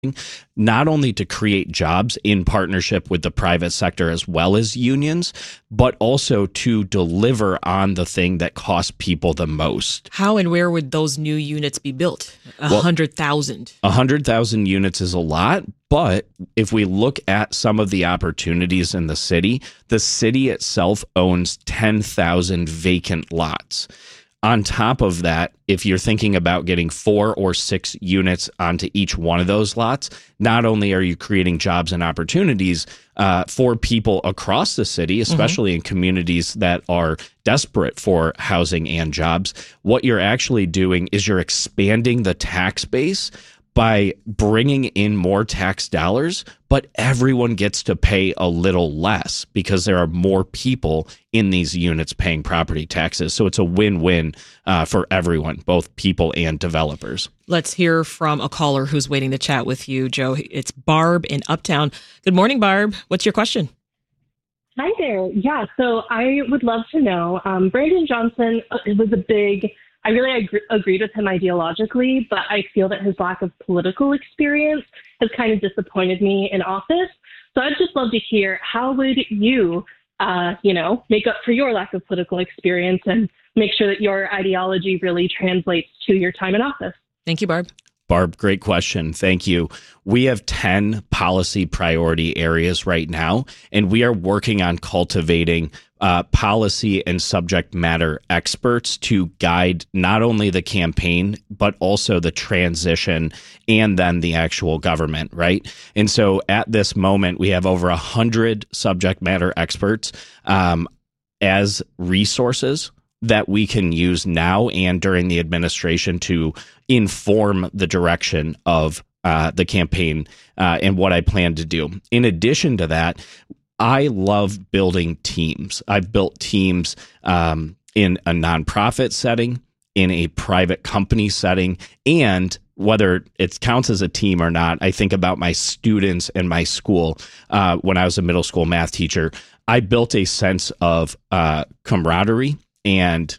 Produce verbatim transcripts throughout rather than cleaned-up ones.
not only to create jobs in partnership with the private sector as well as unions, but also to deliver on the thing that costs people the most. How and where would those new units be built? A hundred thousand. A hundred thousand units is a lot, but if we look at some of the opportunities in the city, the city itself owns ten thousand vacant lots. On top of that, if you're thinking about getting four or six units onto each one of those lots, not only are you creating jobs and opportunities uh, for people across the city, especially mm-hmm. in communities that are desperate for housing and jobs, what you're actually doing is you're expanding the tax base by bringing in more tax dollars, but everyone gets to pay a little less because there are more people in these units paying property taxes. So it's a win-win uh, for everyone, both people and developers. Let's hear from a caller who's waiting to chat with you, Joe. It's Barb in Uptown. Good morning, Barb. What's your question? Hi there. Yeah, so I would love to know, um, Brandon Johnson was a big... I really ag- agreed with him ideologically, but I feel that his lack of political experience has kind of disappointed me in office. So I'd just love to hear, how would you, uh, you know, make up for your lack of political experience and make sure that your ideology really translates to your time in office? Thank you, Barb. Barb, great question. Thank you. We have ten policy priority areas right now, and we are working on cultivating uh, policy and subject matter experts to guide not only the campaign, but also the transition and then the actual government, right? And so at this moment, we have over one hundred subject matter experts um, as resources that we can use now and during the administration to inform the direction of uh, the campaign uh, and what I plan to do. In addition to that, I love building teams. I've built teams um, in a nonprofit setting, in a private company setting, and whether it counts as a team or not, I think about my students and my school. Uh, when I was a middle school math teacher, I built a sense of uh, camaraderie and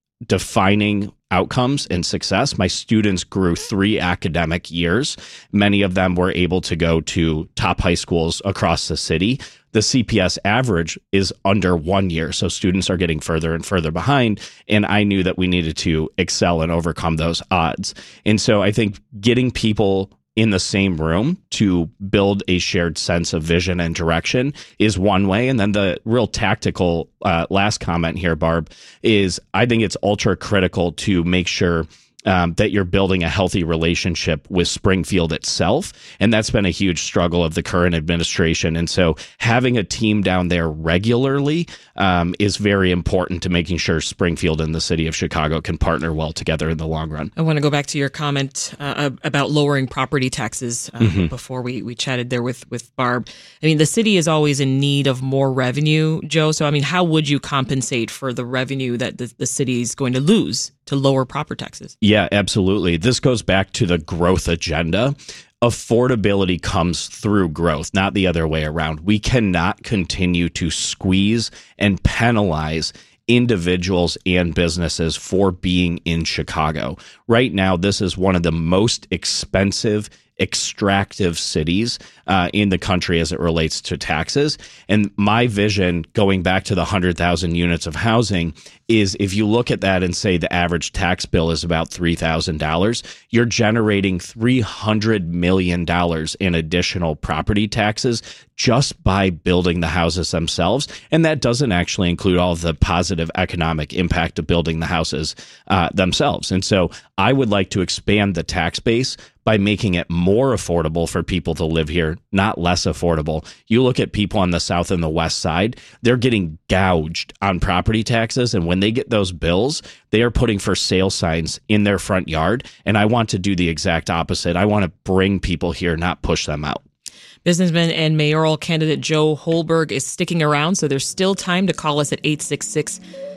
defining outcomes and success. My students grew three academic years. Many of them were able to go to top high schools across the city. The C P S average is under one year, so students are getting further and further behind, and I knew that we needed to excel and overcome those odds. And so I think getting people in the same room to build a shared sense of vision and direction is one way. And then the real tactical uh, last comment here, Barb, is I think it's ultra critical to make sure Um, that you're building a healthy relationship with Springfield itself. And that's been a huge struggle of the current administration. And so having a team down there regularly um, is very important to making sure Springfield and the city of Chicago can partner well together in the long run. I want to go back to your comment uh, about lowering property taxes uh, mm-hmm. before we, we chatted there with, with Barb. I mean, the city is always in need of more revenue, Joe. So, I mean, how would you compensate for the revenue that the, the city is going to lose to lower property taxes? Yeah, absolutely. This goes back to the growth agenda. Affordability comes through growth, not the other way around. We cannot continue to squeeze and penalize individuals and businesses for being in Chicago. Right now, this is one of the most expensive, extractive cities uh, in the country as it relates to taxes. And my vision, going back to the one hundred thousand units of housing, is if you look at that and say the average tax bill is about three thousand dollars, you're generating three hundred million dollars in additional property taxes just by building the houses themselves. And that doesn't actually include all of the positive economic impact of building the houses uh, themselves. And so I would like to expand the tax base by making it more affordable for people to live here, not less affordable. You look at people on the south and the west side, they're getting gouged on property taxes. And when they get those bills, they are putting for sale signs in their front yard. And I want to do the exact opposite. I want to bring people here, not push them out. Businessman and mayoral candidate Joe Holberg is sticking around, so there's still time to call us at eight six six,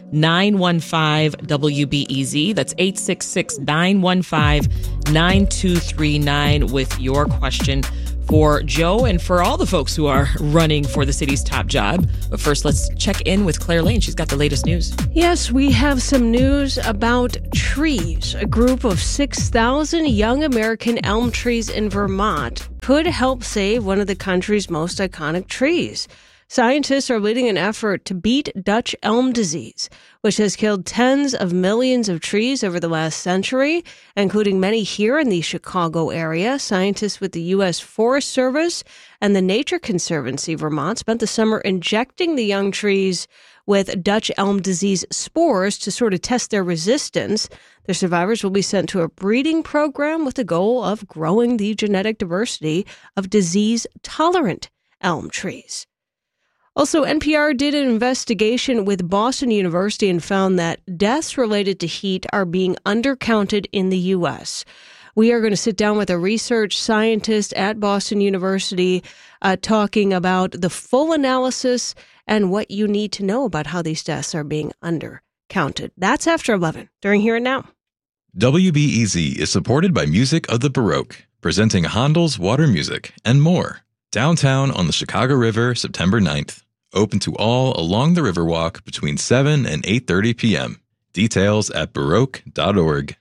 nine one five W B E Z. That's eight six six, nine one five, nine two three nine with your question for Joe and for all the folks who are running for the city's top job. But first, let's check in with Claire Lane. She's got the latest news. Yes, we have some news about trees. A group of six thousand young American elm trees in Vermont could help save one of the country's most iconic trees. Scientists are leading an effort to beat Dutch elm disease, which has killed tens of millions of trees over the last century, including many here in the Chicago area. Scientists with the U S Forest Service and the Nature Conservancy Vermont spent the summer injecting the young trees with Dutch elm disease spores to sort of test their resistance. The survivors will be sent to a breeding program with the goal of growing the genetic diversity of disease-tolerant elm trees. Also, N P R did an investigation with Boston University and found that deaths related to heat are being undercounted in the U S. We are going to sit down with a research scientist at Boston University uh, talking about the full analysis and what you need to know about how these deaths are being undercounted. That's after eleven during Here and Now. W B E Z is supported by Music of the Baroque, presenting Handel's Water Music and more. Downtown on the Chicago River, September ninth. Open to all along the Riverwalk between seven and eight thirty p.m. Details at baroque dot org.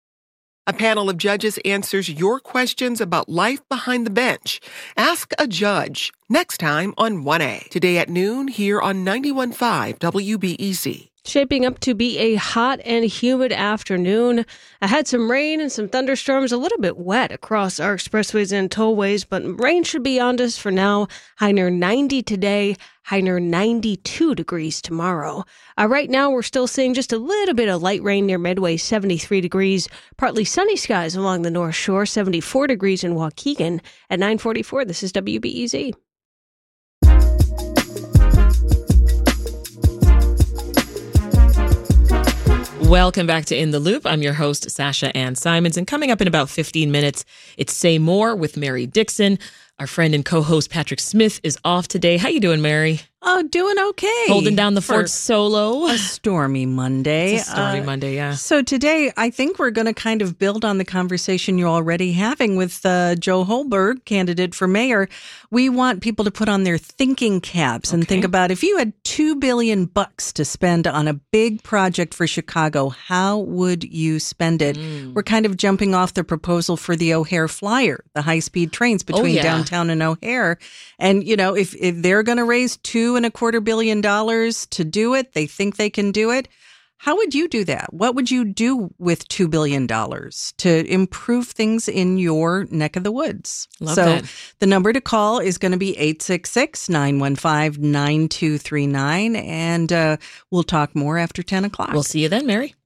A panel of judges answers your questions about life behind the bench. Ask a Judge, next time on one A. Today at noon here on ninety-one point five W B E Z. Shaping up to be a hot and humid afternoon. I had some rain and some thunderstorms, a little bit wet across our expressways and tollways, but rain should be on us for now. High near ninety today, high near ninety-two degrees tomorrow. Uh, right now, we're still seeing just a little bit of light rain near Midway, seventy-three degrees. Partly sunny skies along the North Shore, seventy-four degrees in Waukegan. At nine forty-four, this is W B E Z. Welcome back to In the Loop. I'm your host, Sasha Ann Simons. And coming up in about fifteen minutes, it's Say More with Mary Dixon. Our friend and co-host Patrick Smith is off today. How you doing, Mary? Oh, doing okay. Holding down the fort solo. A stormy Monday. It's a stormy uh, Monday, yeah. So today, I think we're going to kind of build on the conversation you're already having with uh, Joe Holberg, candidate for mayor. We want people to put on their thinking caps and Okay. think about if you had two billion bucks to spend on a big project for Chicago, how would you spend it? Mm. We're kind of jumping off the proposal for the O'Hare Flyer, the high-speed trains between Oh, yeah. downtown and O'Hare. And, you know, if, if they're going to raise two and a quarter billion dollars to do it, they think they can do it. How would you do that? What would you do with two billion dollars to improve things in your neck of the woods? Love so that. the number to call is going to be eight six six, nine one five, nine two three nine. And uh, we'll talk more after ten o'clock. We'll see you then, Mary.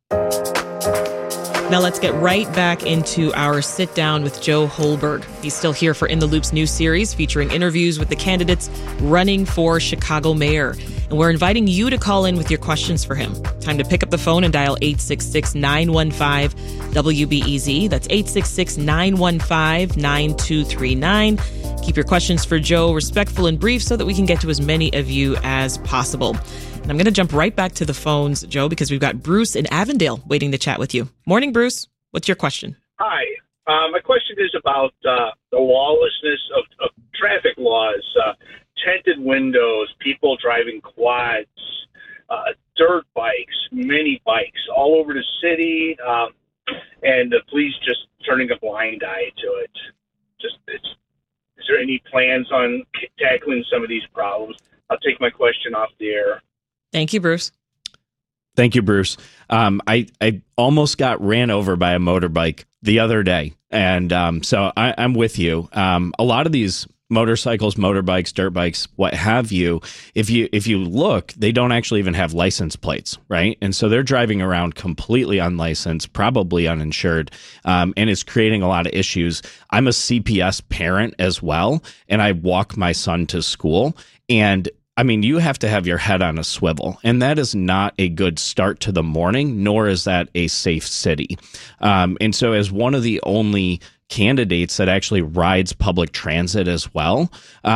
Now let's get right back into our sit down with Joe Holberg. He's still here for In the Loop's new series featuring interviews with the candidates running for Chicago mayor. And we're inviting you to call in with your questions for him. Time to pick up the phone and dial eight six six, nine one five, W B E Z. That's eight six six, nine one five, nine two three nine. Keep your questions for Joe respectful and brief so that we can get to as many of you as possible. And I'm going to jump right back to the phones, Joe, because we've got Bruce in Avondale waiting to chat with you. Morning, Bruce. What's your question? Hi. Uh, my question is about uh, the lawlessness of, of traffic laws, uh, tinted windows, people driving quads, uh, dirt bikes, mini bikes all over the city, um, and the police just turning a blind eye to it. Just, it's, is there any plans on c- tackling some of these problems? I'll take my question off the air. Thank you, Bruce. Thank you, Bruce. Um, I, I almost got ran over by a motorbike the other day. And um, so I, I'm with you. Um, a lot of these motorcycles, motorbikes, dirt bikes, what have you, if you if you look, they don't actually even have license plates, right? And so they're driving around completely unlicensed, probably uninsured, um, and it's creating a lot of issues. I'm a C P S parent as well, and I walk my son to school. And I mean, you have to have your head on a swivel, and that is not a good start to the morning, nor is that a safe city. Um, and so as one of the only candidates that actually rides public transit as well, um,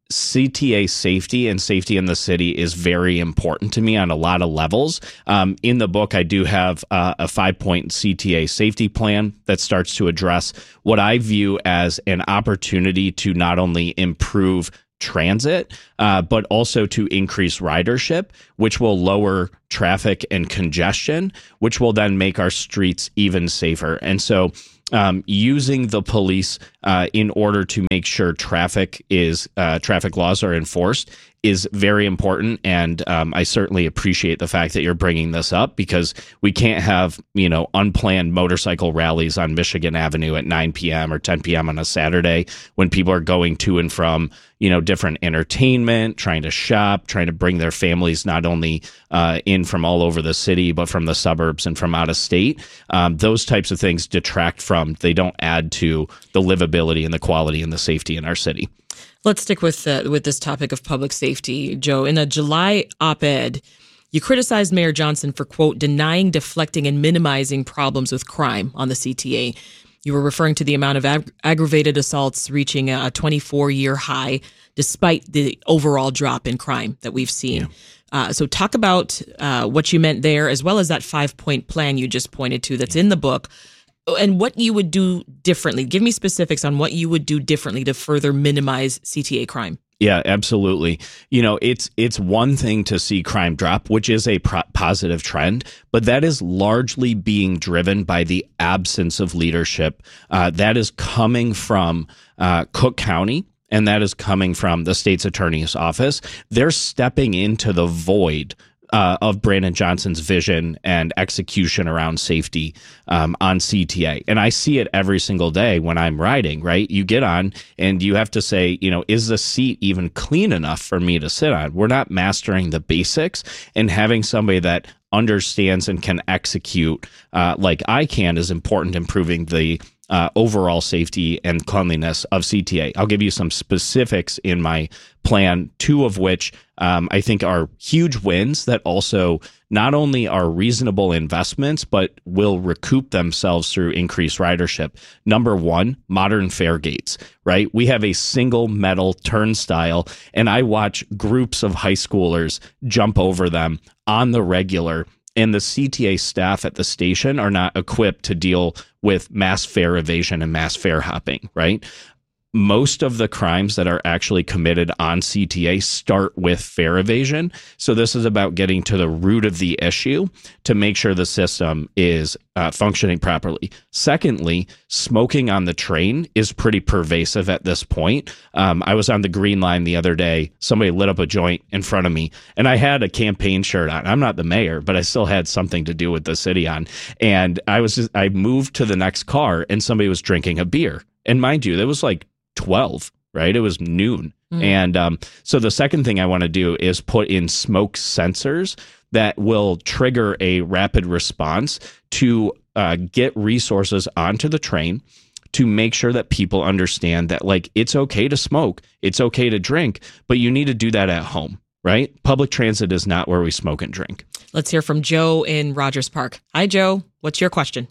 C T A safety and safety in the city is very important to me on a lot of levels. Um, in the book, I do have uh, a five-point C T A safety plan that starts to address what I view as an opportunity to not only improve transit, uh, but also to increase ridership, which will lower traffic and congestion, which will then make our streets even safer. And so Um, using the police uh, in order to make sure traffic is uh, traffic laws are enforced is very important, and um, I certainly appreciate the fact that you're bringing this up, because we can't have, you know, unplanned motorcycle rallies on Michigan Avenue at nine p.m. or ten p.m. on a Saturday when people are going to and from, you know, different entertainment, trying to shop, trying to bring their families not only uh, in from all over the city, but from the suburbs and from out of state. Um, those types of things detract from, they don't add to the livability and the quality and the safety in our city. Let's stick with uh, with this topic of public safety, Joe. In a July op-ed, you criticized Mayor Johnson for, quote, denying, deflecting, and minimizing problems with crime on the C T A. You were referring to the amount of ag- aggravated assaults reaching a twenty-four-year high, despite the overall drop in crime that we've seen. Yeah. Uh, so talk about uh, what you meant there, as well as that five-point plan you just pointed to that's in the book, and what you would do differently. Give me specifics on what you would do differently to further minimize C T A crime. Yeah, absolutely. You know, it's it's one thing to see crime drop, which is a pro- positive trend, but that is largely being driven by the absence of leadership uh, that is coming from uh, Cook County, and that is coming from the state's attorney's office. They're stepping into the void Uh, of Brandon Johnson's vision and execution around safety um, on C T A. And I see it every single day when I'm riding, right? You get on and you have to say, you know, is the seat even clean enough for me to sit on? We're not mastering the basics, and having somebody that understands and can execute uh, like I can is important, improving the Uh, overall safety and cleanliness of C T A. I'll give you some specifics in my plan, two of which um, I think are huge wins that also not only are reasonable investments, but will recoup themselves through increased ridership. Number one, modern fare gates, right? We have a single metal turnstile, and I watch groups of high schoolers jump over them on the regular. And the C T A staff at the station are not equipped to deal with mass fare evasion and mass fare hopping, right? Most of the crimes that are actually committed on C T A start with fare evasion. So this is about getting to the root of the issue to make sure the system is uh, functioning properly. Secondly, smoking on the train is pretty pervasive at this point. Um, I was on the Green Line the other day. Somebody lit up a joint in front of me, and I had a campaign shirt on. I'm not the mayor, but I still had something to do with the city on. And I was just, I moved to the next car, and somebody was drinking a beer. And mind you, that was like twelve, right? It was noon. Mm. And um, so the second thing I want to do is put in smoke sensors that will trigger a rapid response to uh, get resources onto the train to make sure that people understand that, like, it's okay to smoke, it's okay to drink, but you need to do that at home, right? Public transit is not where we smoke and drink. Let's hear from Joe in Rogers Park. Hi, Joe. What's your question?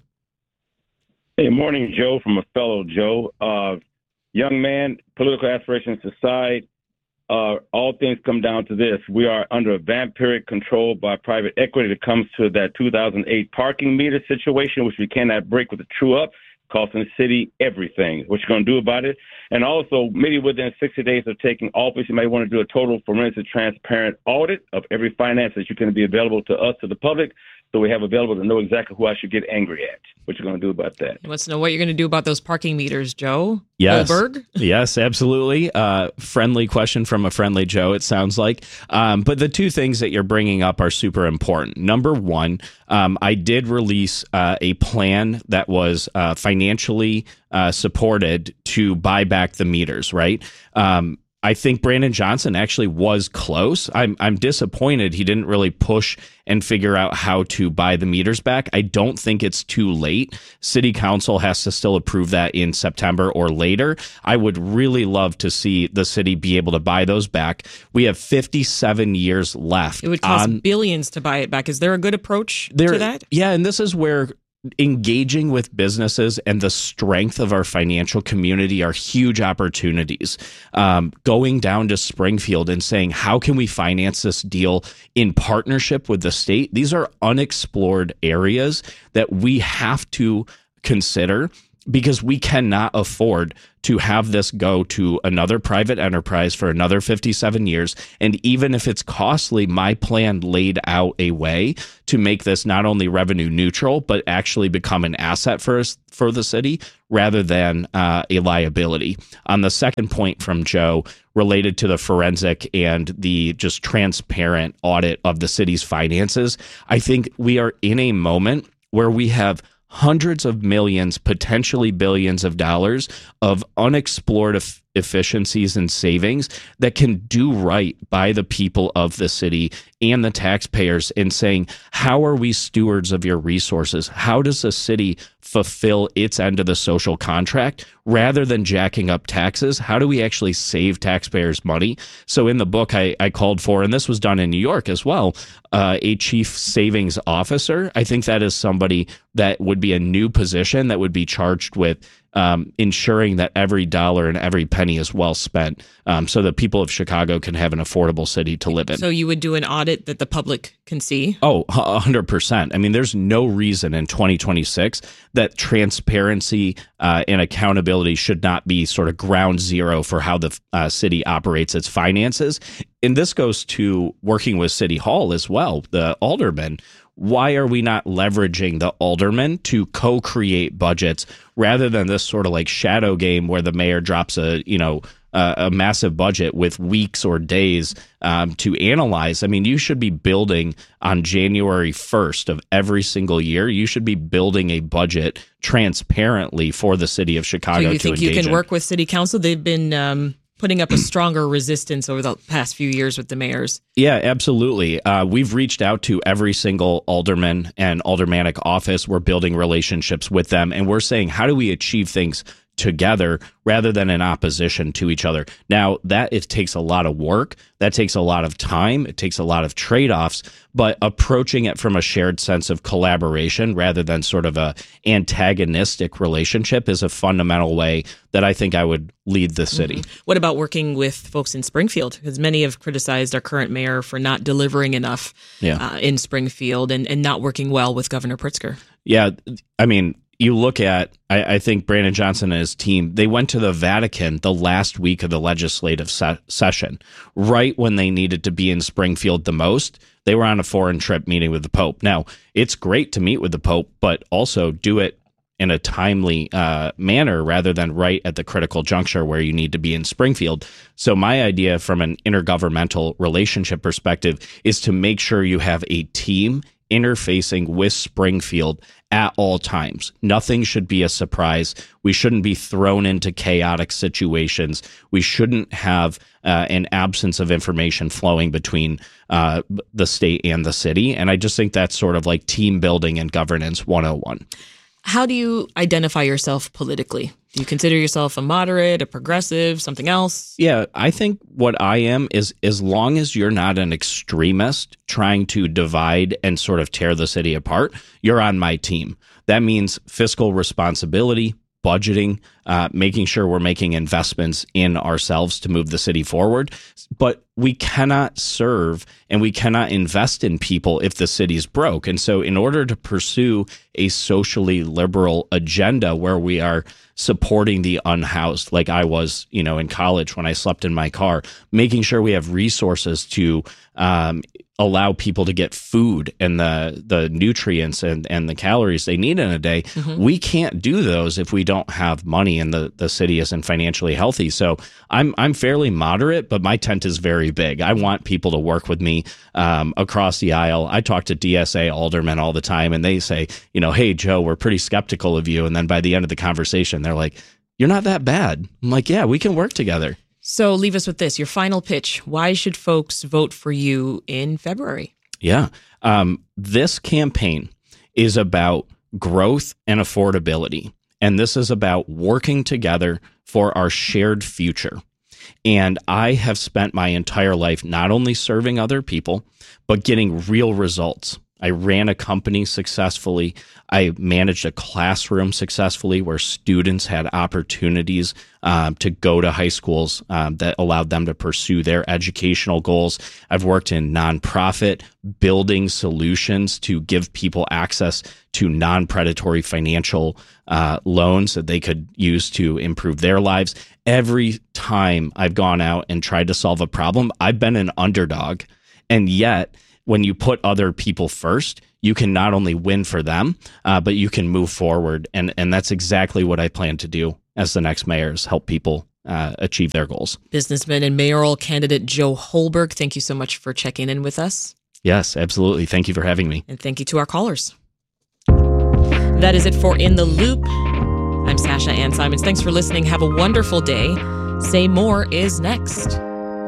Hey, morning, Joe, from a fellow Joe. Uh, young man, political aspirations aside, uh, all things come down to this. We are under a vampiric control by private equity that comes to that two thousand eight parking meter situation, which we cannot break with a true up, costing the city everything. What you going to do about it? And also, maybe within sixty days of taking office, you may want to do a total forensic transparent audit of every finance that you can be available to us, to the public, so we have available to know exactly who I should get angry at. What you going to do about that? He wants to know what you're going to do about those parking meters, Joe. Yes. Goldberg? Yes, absolutely. Uh, friendly question from a friendly Joe, it sounds like. Um, but the two things that you're bringing up are super important. Number one, um, I did release uh, a plan that was uh, financially uh, supported to buy back the meters, right? Um, I think Brandon Johnson actually was close. I'm I'm disappointed he didn't really push and figure out how to buy the meters back. I don't think it's too late. City Council has to still approve that in September or later. I would really love to see the city be able to buy those back. We have fifty-seven years left. It would cost on, billions to buy it back. Is there a good approach there, to that? Yeah, and this is where engaging with businesses and the strength of our financial community are huge opportunities. Um, going down to Springfield and saying, how can we finance this deal in partnership with the state? These are unexplored areas that we have to consider, because we cannot afford to have this go to another private enterprise for another fifty-seven years. And even if it's costly, my plan laid out a way to make this not only revenue neutral, but actually become an asset for us, for the city, rather than uh, a liability. On the second point from Joe, related to the forensic and the just transparent audit of the city's finances, I think we are in a moment where we have hundreds of millions, potentially billions of dollars of unexplored e- efficiencies and savings that can do right by the people of the city and the taxpayers, in saying, how are we stewards of your resources? How does the city fulfill its end of the social contract? Rather than jacking up taxes, how do we actually save taxpayers money? So in the book, I, I called for, and this was done in New York as well, uh, a chief savings officer. I think that is somebody that would be a new position that would be charged with um, ensuring that every dollar and every penny is well spent, um, so that people of Chicago can have an affordable city to live in. So you would do an audit that the public can see? Oh, one hundred percent. I mean, there's no reason in twenty twenty-six that transparency uh, and accountability should not be sort of ground zero for how the uh, city operates its finances. And this goes to working with City Hall as well, the aldermen. Why are we not leveraging the aldermen to co-create budgets rather than this sort of like shadow game where the mayor drops a, you know, a, a massive budget with weeks or days um, to analyze? I mean, you should be building on January first of every single year. You should be building a budget transparently for the city of Chicago. So you to think you engage can in. work with city council? They've been um, putting up a stronger resistance over the past few years with the mayors. Yeah, absolutely. Uh, we've reached out to every single alderman and aldermanic office. We're building relationships with them, and we're saying, how do we achieve things together rather than in opposition to each other? Now, that it takes a lot of work. That takes a lot of time. It takes a lot of trade-offs, but approaching it from a shared sense of collaboration rather than sort of a antagonistic relationship is a fundamental way that I think I would lead the city. Mm-hmm. What about working with folks in Springfield? Because many have criticized our current mayor for not delivering enough yeah. uh, in Springfield and, and not working well with Governor Pritzker. Yeah, I mean, you look at, I, I think Brandon Johnson and his team, they went to the Vatican the last week of the legislative se- session, right when they needed to be in Springfield the most. They were on a foreign trip meeting with the Pope. Now, it's great to meet with the Pope, but also do it in a timely uh, manner rather than right at the critical juncture where you need to be in Springfield. So my idea from an intergovernmental relationship perspective is to make sure you have a team interfacing with Springfield at all times. Nothing should be a surprise. We shouldn't be thrown into chaotic situations. We shouldn't have uh, an absence of information flowing between uh, the state and the city. And I just think that's sort of like team building and governance one oh one. How do you identify yourself politically? Do you consider yourself a moderate, a progressive, something else? Yeah, I think what I am is, as long as you're not an extremist trying to divide and sort of tear the city apart, you're on my team. That means fiscal responsibility, budgeting, uh, making sure we're making investments in ourselves to move the city forward. But we cannot serve and we cannot invest in people if the city's broke. And so in order to pursue a socially liberal agenda where we are supporting the unhoused, like I was, you know, in college when I slept in my car, making sure we have resources to um, allow people to get food and the the nutrients and, and the calories they need in a day. Mm-hmm. We can't do those if we don't have money and the, the city isn't financially healthy. So I'm I'm fairly moderate, but my tent is very big. I want people to work with me um, across the aisle. I talk to D S A aldermen all the time, and they say, you know, hey, Joe, we're pretty skeptical of you. And then by the end of the conversation, they're like, you're not that bad. I'm like, yeah, we can work together. So leave us with this, your final pitch. Why should folks vote for you in February? Yeah. Um, this campaign is about growth and affordability. And this is about working together for our shared future. And I have spent my entire life not only serving other people, but getting real results. I ran a company successfully. I managed a classroom successfully where students had opportunities um, to go to high schools um, that allowed them to pursue their educational goals. I've worked in nonprofit, building solutions to give people access to non-predatory financial uh, loans that they could use to improve their lives. Every time I've gone out and tried to solve a problem, I've been an underdog. And yet, when you put other people first, you can not only win for them, uh, but you can move forward. And, and that's exactly what I plan to do as the next mayor, is help people uh, achieve their goals. Businessman and mayoral candidate Joe Holberg, thank you so much for checking in with us. Yes, absolutely. Thank you for having me. And thank you to our callers. That is it for In the Loop. I'm Sasha Ann Simons. Thanks for listening. Have a wonderful day. Say More is next.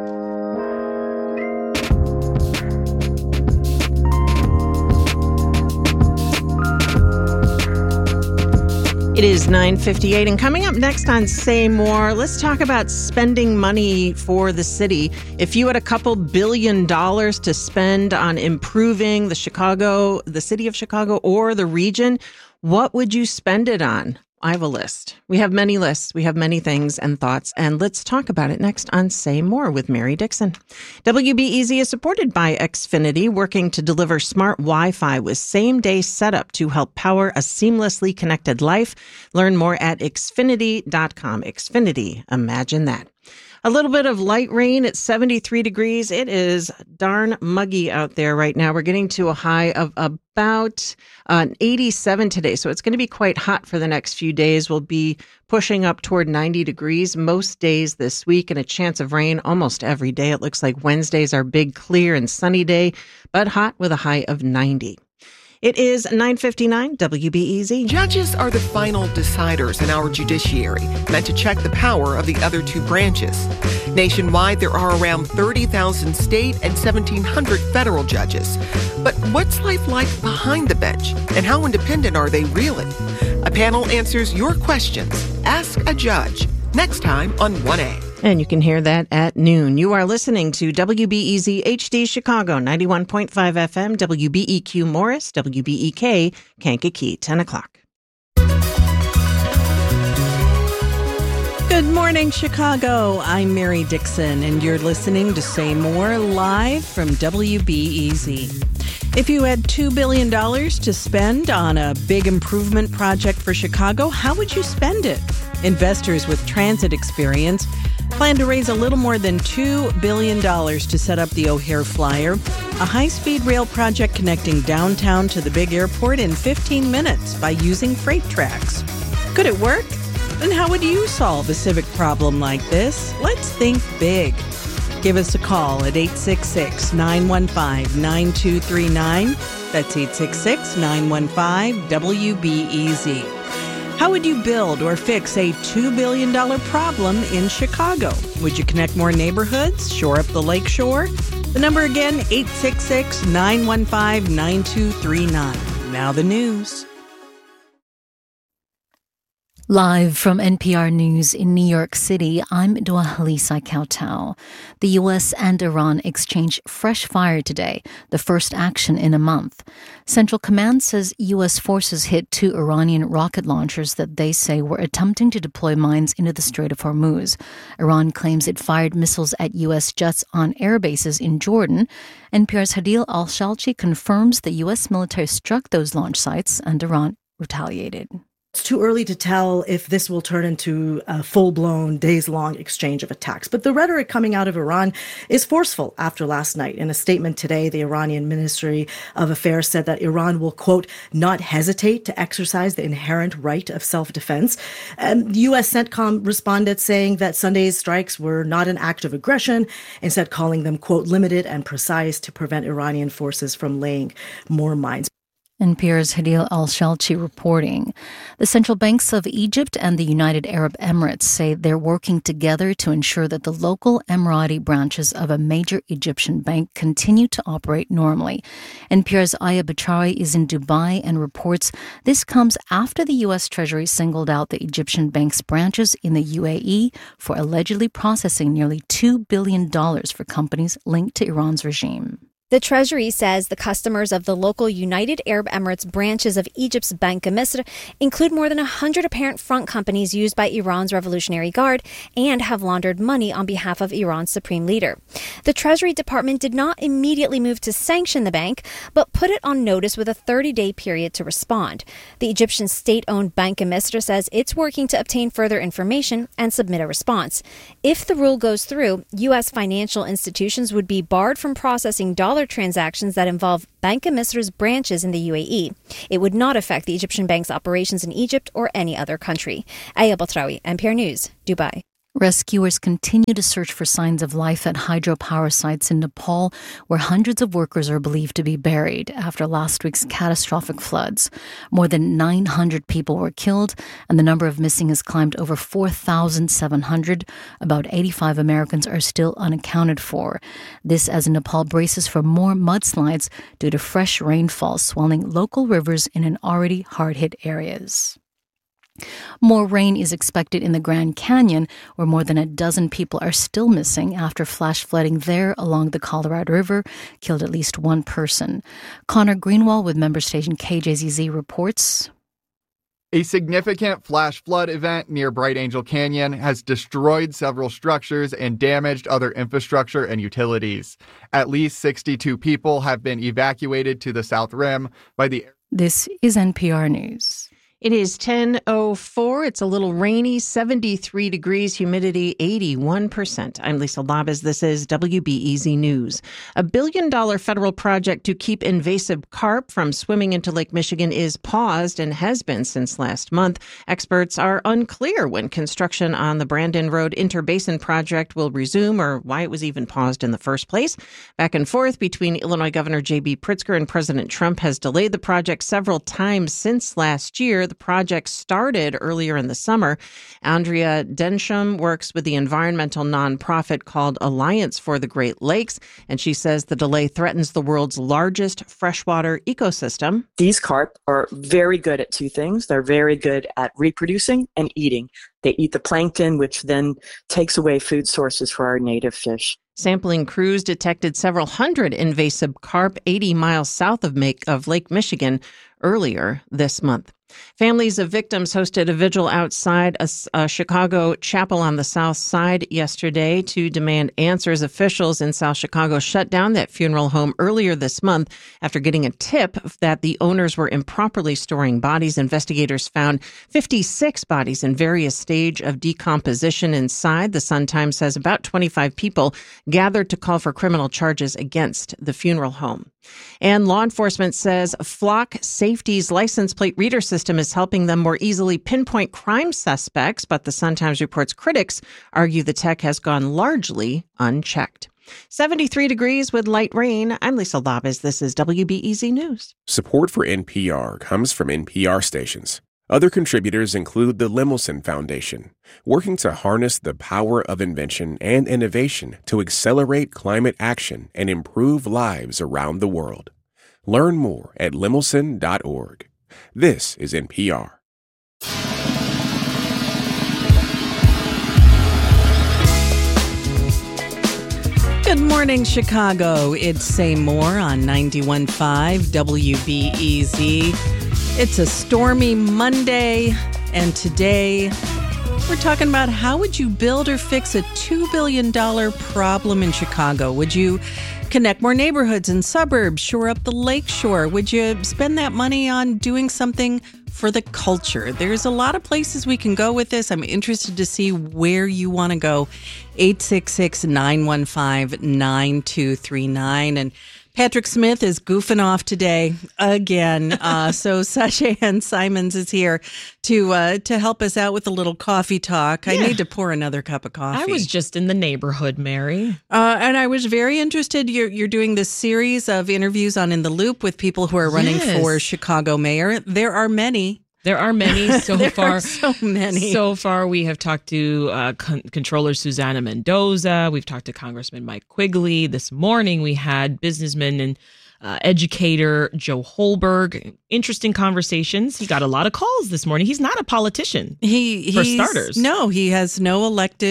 It is nine fifty-eight, and coming up next on Say More, let's talk about spending money for the city. If you had a couple billion dollars to spend on improving the Chicago, the city of Chicago, or the region, what would you spend it on? I have a list. We have many lists. We have many things and thoughts, and let's talk about it next on Say More with Mary Dixon. W B E Z is supported by Xfinity, working to deliver smart Wi-Fi with same-day setup to help power a seamlessly connected life. Learn more at Xfinity dot com. Xfinity, imagine that. A little bit of light rain at seventy-three degrees. It is darn muggy out there right now. We're getting to a high of about uh, eighty-seven today. So it's going to be quite hot for the next few days. We'll be pushing up toward ninety degrees most days this week, and a chance of rain almost every day. It looks like Wednesday's our big, clear and sunny day, but hot with a high of ninety. It is nine fifty-nine W B E Z. Judges are the final deciders in our judiciary, meant to check the power of the other two branches. Nationwide, there are around thirty thousand state and seventeen hundred federal judges. But what's life like behind the bench, and how independent are they really? A panel answers your questions. Ask a Judge, next time on one A. And you can hear that at noon. You are listening to W B E Z H D Chicago, ninety-one point five F M, W B E Q Morris, W B E K Kankakee, ten o'clock. Good morning, Chicago. I'm Mary Dixon, and you're listening to Say More live from W B E Z. If you had two billion dollars to spend on a big improvement project for Chicago, how would you spend it? Investors with transit experience plan to raise a little more than two billion dollars to set up the O'Hare Flyer, a high-speed rail project connecting downtown to the big airport in fifteen minutes by using freight tracks. Could it work? Then how would you solve a civic problem like this? Let's think big. Give us a call at eight six six, nine one five, nine two three nine. That's eight six six, nine one five, W B E Z. How would you build or fix a two billion dollars problem in Chicago? Would you connect more neighborhoods, shore up the lake shore? The number again, eight six six, nine one five, nine two three nine. Now the news. Live from N P R News in New York City, I'm Dua Halisa Kautal. The U S and Iran exchanged fresh fire today, the first action in a month. Central Command says U S forces hit two Iranian rocket launchers that they say were attempting to deploy mines into the Strait of Hormuz. Iran claims it fired missiles at U S jets on air bases in Jordan. N P R's Hadil Al-Shalchi confirms the U S military struck those launch sites and Iran retaliated. It's too early to tell if this will turn into a full-blown, days-long exchange of attacks. But the rhetoric coming out of Iran is forceful after last night. In a statement today, the Iranian Ministry of Affairs said that Iran will, quote, not hesitate to exercise the inherent right of self-defense. And U S CENTCOM responded saying that Sunday's strikes were not an act of aggression, instead calling them, quote, limited and precise to prevent Iranian forces from laying more mines. N P R's Hadil Al-Shalchi reporting. The central banks of Egypt and the United Arab Emirates say they're working together to ensure that the local Emirati branches of a major Egyptian bank continue to operate normally. N P R's Aya Bachari is in Dubai and reports this comes after the U S Treasury singled out the Egyptian bank's branches in the U A E for allegedly processing nearly two billion dollars for companies linked to Iran's regime. The Treasury says the customers of the local United Arab Emirates branches of Egypt's Bank of Misr include more than one hundred apparent front companies used by Iran's Revolutionary Guard and have laundered money on behalf of Iran's supreme leader. The Treasury Department did not immediately move to sanction the bank, but put it on notice with a thirty-day period to respond. The Egyptian state-owned Bank of Misr says it's working to obtain further information and submit a response. If the rule goes through, U S financial institutions would be barred from processing dollar transactions that involve Bank of Misr's branches in the U A E. It would not affect the Egyptian bank's operations in Egypt or any other country. Aya Batrawi, N P R News, Dubai. Rescuers continue to search for signs of life at hydropower sites in Nepal, where hundreds of workers are believed to be buried after last week's catastrophic floods. More than nine hundred people were killed, and the number of missing has climbed over four thousand seven hundred. About eighty-five Americans are still unaccounted for. This as Nepal braces for more mudslides due to fresh rainfall swelling local rivers in an already hard-hit areas. More rain is expected in the Grand Canyon, where more than a dozen people are still missing after flash flooding there along the Colorado River killed at least one person. Connor Greenwald with member station K J Z Z reports. A significant flash flood event near Bright Angel Canyon has destroyed several structures and damaged other infrastructure and utilities. At least sixty-two people have been evacuated to the South Rim by the... This is N P R News. It is ten oh four. It's a little rainy, seventy-three degrees, humidity eighty-one percent. I'm Lisa Labez. This is W B E Z News. A billion dollar federal project to keep invasive carp from swimming into Lake Michigan is paused and has been since last month. Experts are unclear when construction on the Brandon Road Interbasin project will resume or why it was even paused in the first place. Back and forth between Illinois Governor J B Pritzker and President Trump has delayed the project several times since last year. The project started earlier in the summer. Andrea Densham works with the environmental nonprofit called Alliance for the Great Lakes, and she says the delay threatens the world's largest freshwater ecosystem. These carp are very good at two things. They're very good at reproducing and eating. They eat the plankton, which then takes away food sources for our native fish. Sampling crews detected several hundred invasive carp eighty miles south of, Make, of Lake Michigan earlier this month. Families of victims hosted a vigil outside a, a Chicago chapel on the South Side yesterday to demand answers. Officials in South Chicago shut down that funeral home earlier this month after getting a tip that the owners were improperly storing bodies. Investigators found fifty-six bodies in various stages of decomposition inside. The Sun-Times says about twenty-five people gathered to call for criminal charges against the funeral home. And law enforcement says Flock Safety's license plate reader system is helping them more easily pinpoint crime suspects, but the Sun-Times reports critics argue the tech has gone largely unchecked. seventy-three degrees with light rain. I'm Lisa Labez. This is W B E Z News. Support for N P R comes from N P R stations. Other contributors include the Lemelson Foundation, working to harness the power of invention and innovation to accelerate climate action and improve lives around the world. Learn more at lemelson dot org. This is N P R. Good morning, Chicago. It's Say More on ninety-one point five W B E Z. It's a stormy Monday, and today we're talking about how would you build or fix a two billion dollars problem in Chicago? Would you connect more neighborhoods and suburbs, shore up the lakeshore? Would you spend that money on doing something for the culture? There's a lot of places we can go with this. I'm interested to see where you want to go. eight six six, nine one five, nine two three nine. And Patrick Smith is goofing off today again. Uh, so Sasha Ann Simons is here to uh, to help us out with a little coffee talk. Yeah. I need to pour another cup of coffee. I was just in the neighborhood, Mary. Uh, and I was very interested. You're, you're doing this series of interviews on In the Loop with people who are running yes. for Chicago mayor. There are many. There are many so there far. Are so many. So far, we have talked to uh, Con- Controller Susana Mendoza. We've talked to Congressman Mike Quigley. This morning, we had businessman and uh, educator Joe Holberg. Interesting conversations. He got a lot of calls this morning. He's not a politician. He for starters. No, he has no elected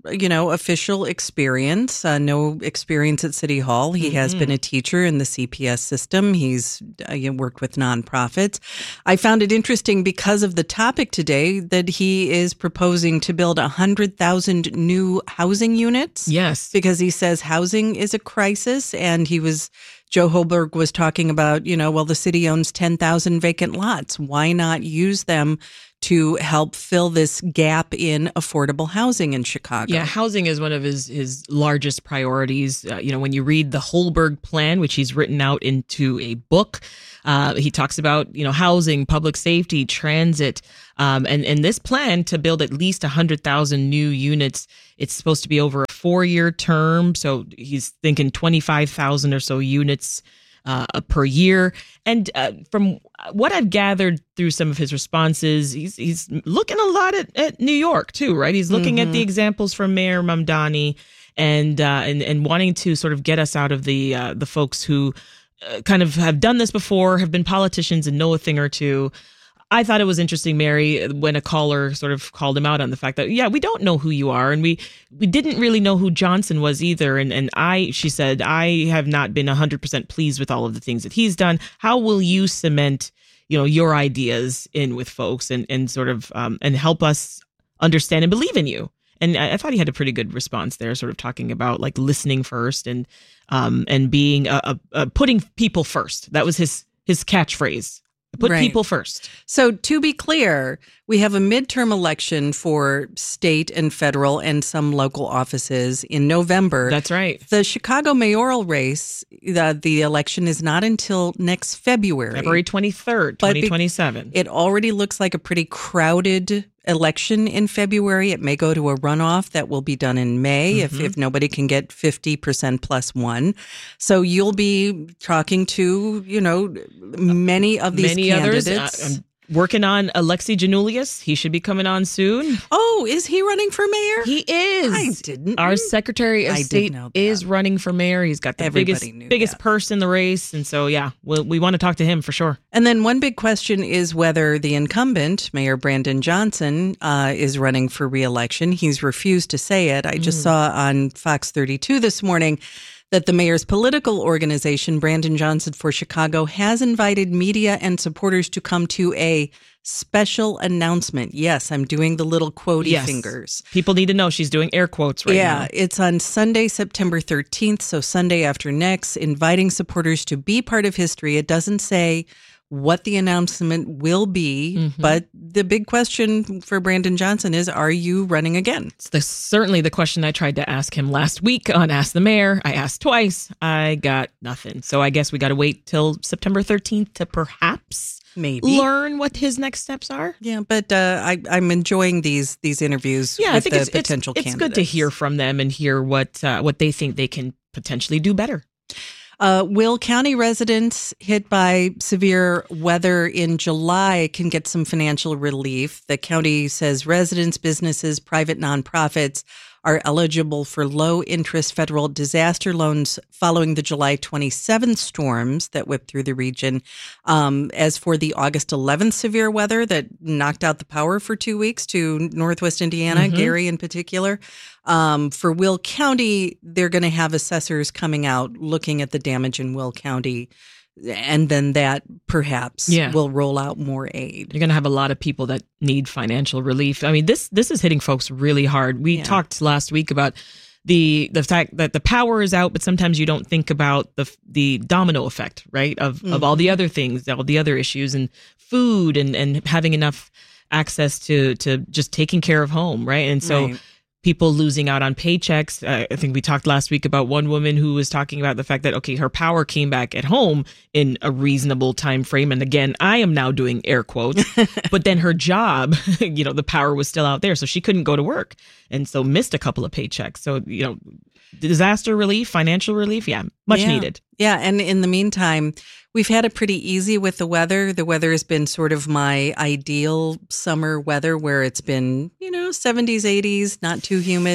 you know, official experience, uh, no experience at City Hall. He mm-hmm. has been a teacher in the C P S system. He's uh, worked with nonprofits. I found it interesting because of the topic today that he is proposing to build one hundred thousand new housing units. Yes. Because he says housing is a crisis. And he was, Joe Holberg was talking about, you know, well, the city owns ten thousand vacant lots. Why not use them to help fill this gap in affordable housing in Chicago? Yeah, housing is one of his, his largest priorities. Uh, you know, when you read the Holberg plan, which he's written out into a book, uh, he talks about, you know, housing, public safety, transit, um, and, and this plan to build at least one hundred thousand new units, it's supposed to be over a four-year term. So he's thinking twenty-five thousand or so units Uh, per year. And uh, from what I've gathered through some of his responses, he's he's looking a lot at, at New York too, right? He's looking mm-hmm. at the examples from Mayor Mamdani and uh, and and wanting to sort of get us out of the uh, the folks who uh, kind of have done this before, have been politicians and know a thing or two. I thought it was interesting, Mary, when a caller sort of called him out on the fact that, yeah, we don't know who you are. And we we didn't really know who Johnson was either. And and I, she said, I have not been one hundred percent pleased with all of the things that he's done. How will you cement, you know, your ideas in with folks and, and sort of um, and help us understand and believe in you? And I, I thought he had a pretty good response there, sort of talking about like listening first and um, and being a, a, a putting people first. That was his his catchphrase. Put right. people first. So to be clear, we have a midterm election for state and federal and some local offices in November. That's right. The Chicago mayoral race, the, the election is not until next February. February twenty-third, twenty twenty-seven. It already looks like a pretty crowded election in February. It may go to a runoff that will be done in May mm-hmm. if, if nobody can get fifty percent plus one. So you'll be talking to, you know, many of these many candidates. Others. Uh, I'm working on Alexi Janulius. He should be coming on soon. Oh, is he running for mayor? He is. I didn't. Our Secretary of I State is running for mayor. He's got the Everybody biggest biggest that. purse in the race. And so, yeah, we'll, we want to talk to him for sure. And then one big question is whether the incumbent, Mayor Brandon Johnson, uh, is running for re-election. He's refused to say it. I just mm. saw on Fox thirty-two this morning that the mayor's political organization, Brandon Johnson for Chicago, has invited media and supporters to come to a special announcement. Yes, I'm doing the little quotey yes. fingers. People need to know she's doing air quotes right yeah, now. Yeah, it's on Sunday, September thirteenth, so Sunday after next, inviting supporters to be part of history. It doesn't say what the announcement will be, mm-hmm. but the big question for Brandon Johnson is, are you running again? It's the, certainly the question I tried to ask him last week on Ask the Mayor. I asked twice. I got nothing. So I guess we got to wait till September thirteenth to perhaps maybe learn what his next steps are. Yeah, but uh, I, I'm enjoying these these interviews yeah, with I think the it's, potential it's, candidates. It's good to hear from them and hear what uh, what they think they can potentially do better. Uh, Will County residents hit by severe weather in July can get some financial relief. The county says residents, businesses, private nonprofits are eligible for low-interest federal disaster loans following the July twenty-seventh storms that whipped through the region. Um, as for the August eleventh severe weather that knocked out the power for two weeks to Northwest Indiana, mm-hmm. Gary in particular, um, for Will County, they're going to have assessors coming out looking at the damage in Will County. And then that perhaps yeah. will roll out more aid. You're going to have a lot of people that need financial relief. I mean, this this is hitting folks really hard. We Yeah. talked last week about the the fact that the power is out, but sometimes you don't think about the the domino effect, right? Of Mm-hmm. of all the other things, all the other issues, and food, and and having enough access to to just taking care of home, right? And so. Right. People losing out on paychecks. Uh, I think we talked last week about one woman who was talking about the fact that, okay, her power came back at home in a reasonable time frame. And again, I am now doing air quotes, but then her job, you know, the power was still out there. So she couldn't go to work and so missed a couple of paychecks. So, you know, disaster relief, financial relief. Yeah, much yeah. needed. Yeah. And in the meantime, we've had it pretty easy with the weather. The weather has been sort of my ideal summer weather where it's been, you know, seventies, eighties, not too humid.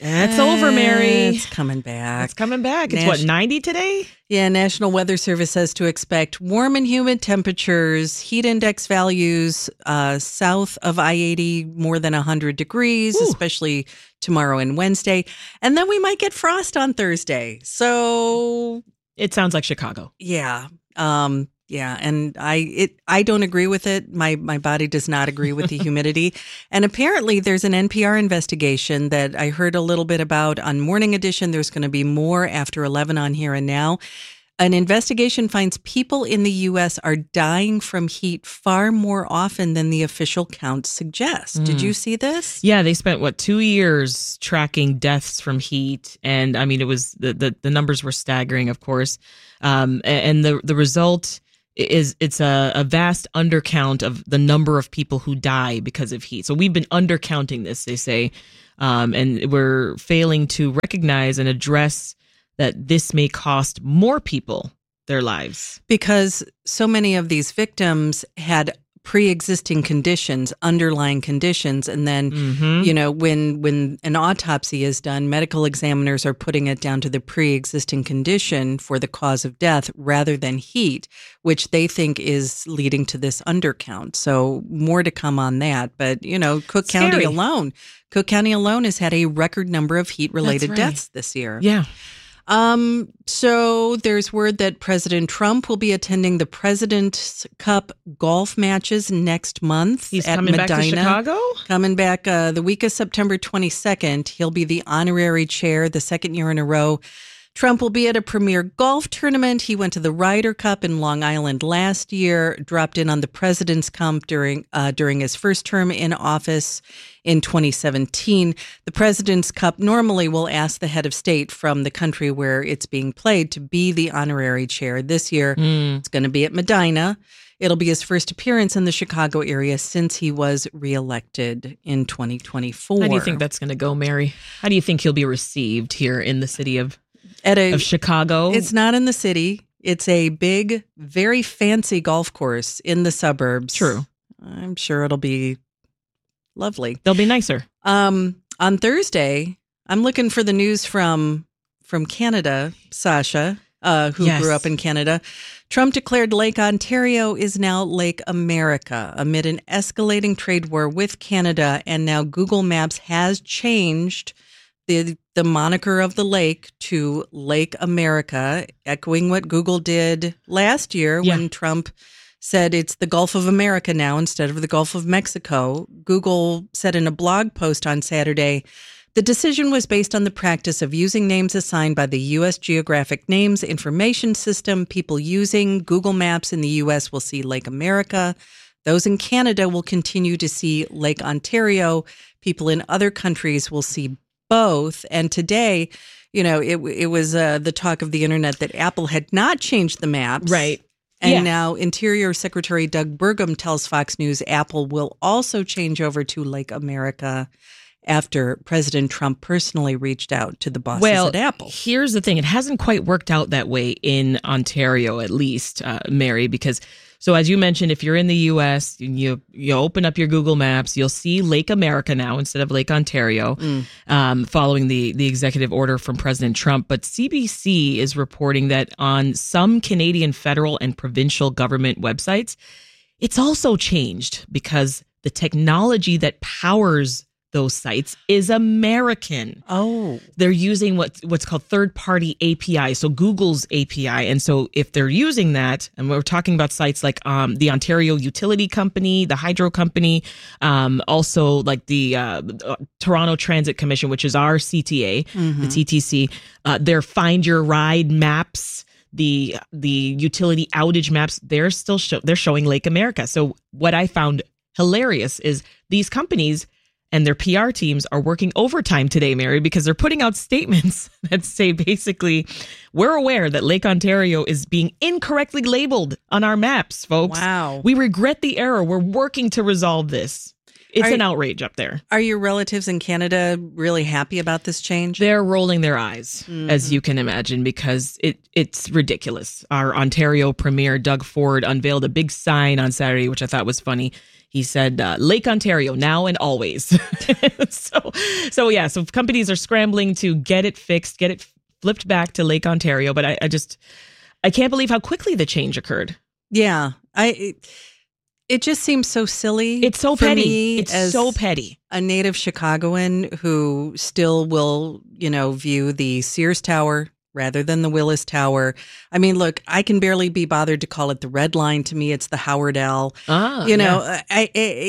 It's over, Mary. It's coming back. It's coming back. It's Nas- what, ninety today? Yeah, National Weather Service says to expect warm and humid temperatures, heat index values uh, south of I eighty more than one hundred degrees, Ooh. especially tomorrow and Wednesday. And then we might get frost on Thursday. So it sounds like Chicago. Yeah. Um, yeah, and I it I don't agree with it. My my body does not agree with the humidity. And apparently there's an N P R investigation that I heard a little bit about on Morning Edition. There's going to be more after eleven on Here and Now. An investigation finds people in the U S are dying from heat far more often than the official count suggests. Mm. Did you see this? Yeah, they spent, what, two years tracking deaths from heat. And I mean, it was the, the, the numbers were staggering, of course. Um, and the, the result is it's a, a vast undercount of the number of people who die because of heat. So we've been undercounting this, they say, um, and we're failing to recognize and address that this may cost more people their lives. Because so many of these victims had pre-existing conditions, underlying conditions. And then, mm-hmm. you know, when when an autopsy is done, medical examiners are putting it down to the pre-existing condition for the cause of death rather than heat, which they think is leading to this undercount. So more to come on that. But, you know, Cook Scary. County alone, Cook County alone has had a record number of heat-related right. deaths this year. Yeah. Um, so there's word that President Trump will be attending the President's Cup golf matches next month. He's at coming Medina. back to Chicago? Coming back uh, the week of September twenty-second. He'll be the honorary chair the second year in a row. Trump will be at a premier golf tournament. He went to the Ryder Cup in Long Island last year, dropped in on the President's Cup during uh, during his first term in office in twenty seventeen. The President's Cup normally will ask the head of state from the country where it's being played to be the honorary chair. This year, mm. it's going to be at Medina. It'll be his first appearance in the Chicago area since he was reelected in twenty twenty-four. How do you think that's going to go, Mary? How do you think he'll be received here in the city of At a, of Chicago? It's not in the city. It's a big, very fancy golf course in the suburbs. True. I'm sure it'll be lovely. They'll be nicer. Um, on Thursday, I'm looking for the news from from Canada, Sasha, uh, who yes. grew up in Canada. Trump declared Lake Ontario is now Lake America amid an escalating trade war with Canada. And now Google Maps has changed the the moniker of the lake to Lake America, echoing what Google did last year yeah. when Trump said it's the Gulf of America now instead of the Gulf of Mexico. Google said in a blog post on Saturday, the decision was based on the practice of using names assigned by the U S Geographic Names Information System. People using Google Maps in the U S will see Lake America. Those in Canada will continue to see Lake Ontario. People in other countries will see both. And today, you know, it it was uh, the talk of the internet that Apple had not changed the maps. Right. And yeah. now Interior Secretary Doug Burgum tells Fox News Apple will also change over to Lake America after President Trump personally reached out to the bosses well, at Apple. Here's the thing. It hasn't quite worked out that way in Ontario, at least, uh, Mary, because so as you mentioned, if you're in the U S, you you open up your Google Maps, you'll see Lake America now instead of Lake Ontario, mm. um, following the, the executive order from President Trump. But C B C is reporting that on some Canadian federal and provincial government websites, it's also changed because the technology that powers those sites is American. Oh. They're using what what's called third-party A P I, so Google's A P I. And so if they're using that, and we're talking about sites like um, the Ontario Utility Company, the Hydro Company, um, also like the uh, Toronto Transit Commission, which is our C T A, mm-hmm. the T T C, uh, their Find Your Ride maps, the the utility outage maps, they're still show, they're showing Lake America. So what I found hilarious is these companies and their P R teams are working overtime today, Mary, because they're putting out statements that say basically, we're aware that Lake Ontario is being incorrectly labeled on our maps, folks. Wow. We regret the error. We're working to resolve this. It's are, an outrage up there. Are your relatives in Canada really happy about this change? They're rolling their eyes, mm-hmm. as you can imagine, because it it's ridiculous. Our Ontario Premier, Doug Ford, unveiled a big sign on Saturday, which I thought was funny. He said uh, Lake Ontario now and always. so, so yeah, so companies are scrambling to get it fixed, get it flipped back to Lake Ontario. But I, I just, I can't believe how quickly the change occurred. Yeah, I. It, it just seems so silly. It's so for petty. me It's as so petty. A native Chicagoan who still will, you know, view the Sears Tower rather than the Willis Tower. I mean, look, I can barely be bothered to call it the Red Line. To me, it's the Howard L. Ah, you know, yeah. I